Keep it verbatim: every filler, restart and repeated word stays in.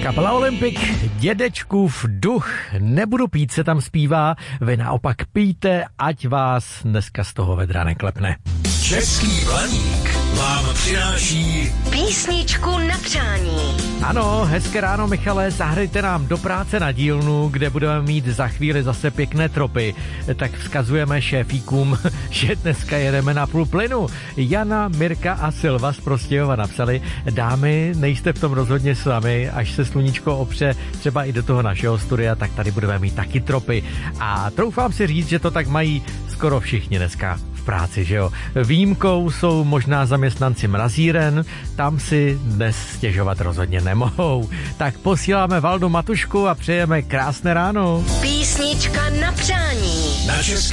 Kapela Olympik, dědečkův duch, nebudu pít se tam zpívá, vy naopak pijte, ať vás dneska z toho vedra neklepne. Český Blaník vám přináší písničku na přání. Ano, hezké ráno, Michale, zahrajte nám do práce na dílnu, kde budeme mít za chvíli zase pěkné tropy. Tak vzkazujeme šéfíkům, že dneska jedeme na půl plynu. Jana, Mirka a Silva z Prostějova napsali, dámy, nejste v tom rozhodně s vámi, až se sluníčko opře třeba i do toho našeho studia, tak tady budeme mít taky tropy. A troufám si říct, že to tak mají skoro všichni dneska v práci, že jo. Výjimkou jsou možná zaměstnanci mrazíren, tam si dnes stěžovat rozhodně nemohou. Tak posíláme Valdu Matušku a přejeme krásné ráno. Písnička na přání. Na České